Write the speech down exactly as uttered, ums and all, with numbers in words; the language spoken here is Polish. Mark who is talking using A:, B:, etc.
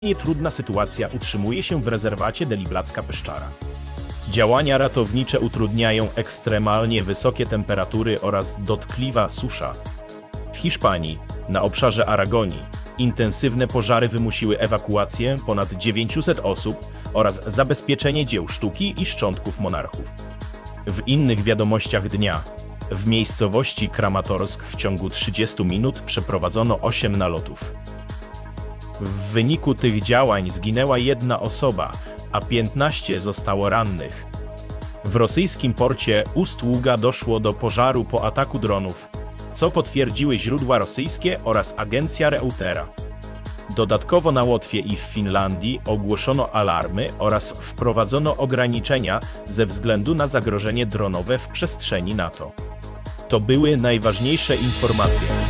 A: Trudna sytuacja utrzymuje się w rezerwacie Deliblacka Pyszczara. Działania ratownicze utrudniają ekstremalnie wysokie temperatury oraz dotkliwa susza. W Hiszpanii, na obszarze Aragonii, intensywne pożary wymusiły ewakuację ponad dziewięciuset osób oraz zabezpieczenie dzieł sztuki i szczątków monarchów. W innych wiadomościach dnia, w miejscowości Kramatorsk w ciągu trzydziestu minut przeprowadzono osiem nalotów. W wyniku tych działań zginęła jedna osoba, a piętnaście zostało rannych. W rosyjskim porcie Ust-Ługa doszło do pożaru po ataku dronów, co potwierdziły źródła rosyjskie oraz agencja Reutera. Dodatkowo na Łotwie i w Finlandii ogłoszono alarmy oraz wprowadzono ograniczenia ze względu na zagrożenie dronowe w przestrzeni NATO. To były najważniejsze informacje.